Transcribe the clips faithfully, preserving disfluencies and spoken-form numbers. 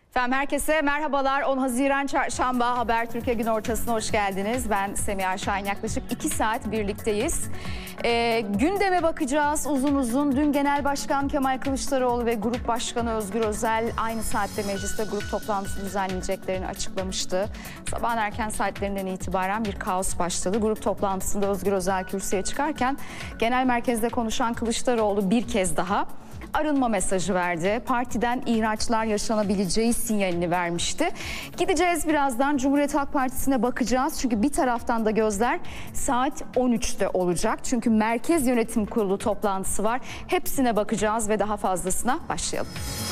Efendim herkese merhabalar. on Haziran Çarşamba Habertürk'e gün ortasına hoş geldiniz. Ben Semiha Şahin, yaklaşık iki saat birlikteyiz. Ee, gündeme bakacağız uzun uzun. Dün Genel Başkan Kemal Kılıçdaroğlu ve Grup Başkanı Özgür Özel aynı saatte mecliste grup toplantısı düzenleyeceklerini açıklamıştı. Sabahın erken saatlerinden itibaren bir kaos başladı. Grup toplantısında Özgür Özel kürsüye çıkarken genel merkezde konuşan Kılıçdaroğlu bir kez daha arınma mesajı verdi. Partiden ihraçlar yaşanabileceği sinyalini vermişti. Gideceğiz birazdan, Cumhuriyet Halk Partisi'ne bakacağız. Çünkü bir taraftan da gözler saat on üçte olacak. Çünkü Merkez Yönetim Kurulu toplantısı var. Hepsine bakacağız ve daha fazlasına başlayalım.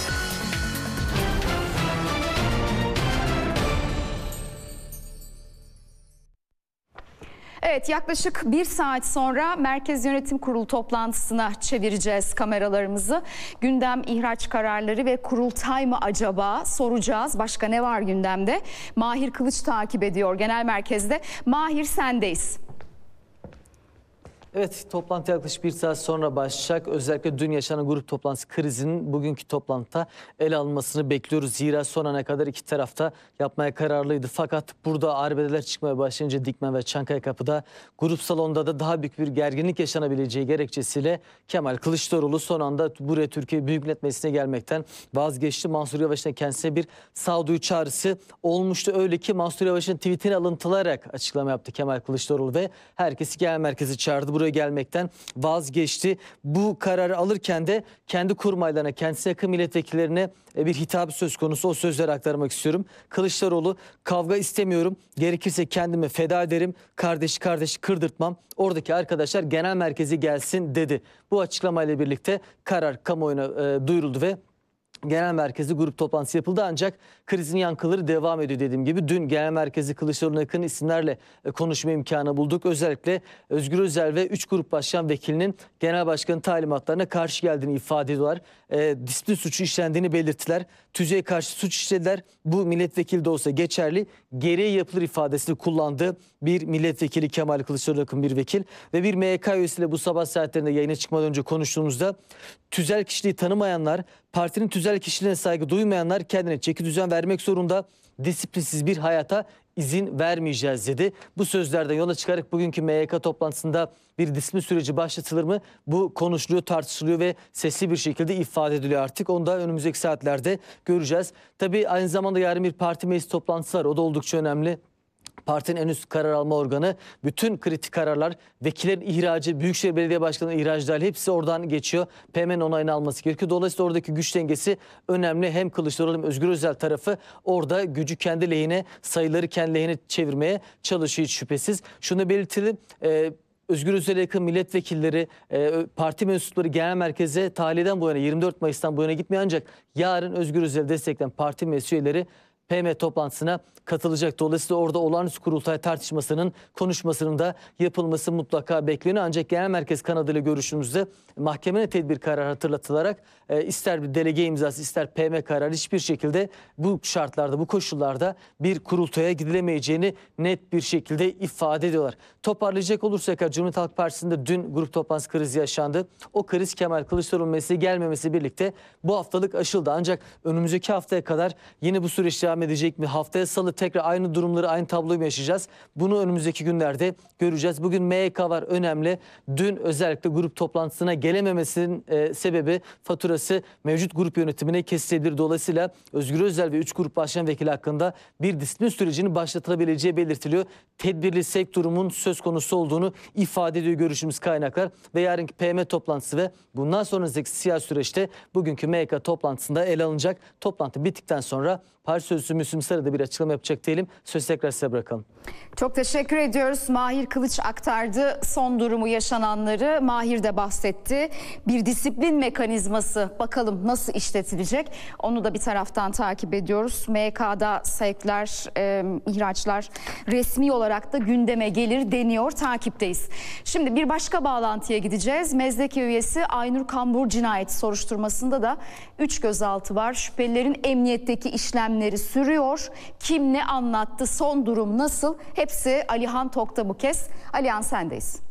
Evet, yaklaşık bir saat sonra Merkez Yönetim Kurulu toplantısına çevireceğiz kameralarımızı. Gündem ihraç kararları ve kurultay mı acaba soracağız. Başka ne var gündemde? Mahir Kılıç takip ediyor genel merkezde. Mahir, sendeyiz. Evet, toplantı yaklaşık bir saat sonra başlayacak. Özellikle dün yaşanan grup toplantısı krizinin bugünkü toplantıda ele alınmasını bekliyoruz. Zira son ana kadar iki tarafta yapmaya kararlıydı. Fakat burada arbedeler çıkmaya başlayınca Dikmen ve Çankayakapı'da grup salonunda da daha büyük bir gerginlik yaşanabileceği gerekçesiyle Kemal Kılıçdaroğlu son anda buraya Türkiye Büyük Millet Meclisi'ne gelmekten vazgeçti. Mansur Yavaş'ın kendisine bir sağduyu çağrısı olmuştu. Öyle ki Mansur Yavaş'ın tweetini alıntılayarak açıklama yaptı Kemal Kılıçdaroğlu ve herkesi genel merkezi çağırdı. Buraya gelmekten vazgeçti. Bu kararı alırken de kendi kurmaylarına, kendisine yakın milletvekillerine bir hitap söz konusu. O sözleri aktarmak istiyorum. Kılıçdaroğlu, kavga istemiyorum. Gerekirse kendimi feda ederim. Kardeşi kardeşi kırdırtmam. Oradaki arkadaşlar genel merkezi gelsin dedi. Bu açıklamayla birlikte karar kamuoyuna e, duyuruldu ve genel merkezde grup toplantısı yapıldı, ancak krizin yankıları devam ediyor dediğim gibi. Dün genel merkezi Kılıçdaroğlu'na yakın isimlerle konuşma imkanı bulduk. Özellikle Özgür Özel ve üç grup başkan vekilinin genel başkanın talimatlarına karşı geldiğini ifade ediyorlar. E, disiplin suçu işlendiğini belirttiler. TÜZE'ye karşı suç işlediler. Bu milletvekili de olsa geçerli. Gereği yapılır ifadesini kullandığı bir milletvekili, Kemal Kılıçdaroğlu'na yakın bir vekil ve bir M Y K üyesiyle bu sabah saatlerinde yayına çıkmadan önce konuştuğumuzda tüzel kişiliği tanımayanlar, partinin tüzel kişiliğine saygı duymayanlar kendine çeki düzen vermek zorunda. Disiplinsiz bir hayata izin vermeyeceğiz dedi. Bu sözlerden yola çıkarak bugünkü M Y K toplantısında bir disiplin süreci başlatılır mı? Bu konuşuluyor, tartışılıyor ve sesli bir şekilde ifade ediliyor artık. Onu da önümüzdeki saatlerde göreceğiz. Tabii aynı zamanda yarın bir parti meclis toplantısı var. O da oldukça önemli. Partinin en üst karar alma organı, bütün kritik kararlar, vekillerin ihracı, Büyükşehir Belediye Başkanı'nın ihracı dahil hepsi oradan geçiyor. P M'nin onayını alması gerekiyor. Dolayısıyla oradaki güç dengesi önemli. Hem Kılıçdaroğlu hem Özgür Özel tarafı orada gücü kendi lehine, sayıları kendi lehine çevirmeye çalışıyor hiç şüphesiz. Şunu belirtelim. E, Özgür Özel'e yakın milletvekilleri, e, parti mensupları genel merkeze tahliyeden bu yana, yirmi dört Mayıs'tan bu yana gitmiyor, ancak yarın Özgür Özel'i destekleyen parti mensup üyeleri P M toplantısına katılacak. Dolayısıyla orada olağanüstü kurultay tartışmasının, konuşmasının da yapılması mutlaka bekleniyor. Ancak genel merkez kanadıyla görüşümüzde mahkemeye tedbir kararı hatırlatılarak e, ister bir delege imzası ister P M kararı hiçbir şekilde bu şartlarda, bu koşullarda bir kurultaya gidilemeyeceğini net bir şekilde ifade ediyorlar. Toparlayacak olursak Cumhuriyet Halk Partisi'nde dün grup toplantısı krizi yaşandı. O kriz Kemal Kılıçdaroğlu meclise gelmemesi birlikte bu haftalık aşıldı. Ancak önümüzdeki haftaya kadar yine bu süreç devam edecek mi? Haftaya salı tekrar aynı durumları, aynı tabloyu mu yaşayacağız? Bunu önümüzdeki günlerde göreceğiz. Bugün M Y K var, önemli. Dün özellikle grup toplantısına gelememesinin e, sebebi, faturası mevcut grup yönetimine kesilebilir. Dolayısıyla Özgür Özel ve üç grup başkan vekili hakkında bir disiplin sürecinin başlatılabileceği belirtiliyor. Tedbirli sevk durumun söz konusu olduğunu ifade ediyor görüşümüz kaynaklar ve yarınki P M toplantısı ve bundan sonraki siyasi süreçte bugünkü M Y K toplantısında ele alınacak. Toplantı bittikten sonra Parti Sözcüsü Müslüm Sarı da bir açıklama yapacak diyelim. Sözü tekrar size bırakalım. Çok teşekkür ediyoruz. Mahir Kılıç aktardı son durumu, yaşananları. Mahir de bahsetti. Bir disiplin mekanizması bakalım nasıl işletilecek? Onu da bir taraftan takip ediyoruz. M Y K'da sevkler, e, ihraçlar resmi olarak da gündeme gelir deniyor. Takipteyiz. Şimdi bir başka bağlantıya gideceğiz. Mezdeke üyesi Aynur Kambur cinayeti soruşturmasında da üç gözaltı var. Şüphelilerin emniyetteki işlemleri sürüyor. Kim ne anlattı? Son durum nasıl? Hepsi Alihan Tok'ta bu kez. Alihan, sendeyiz.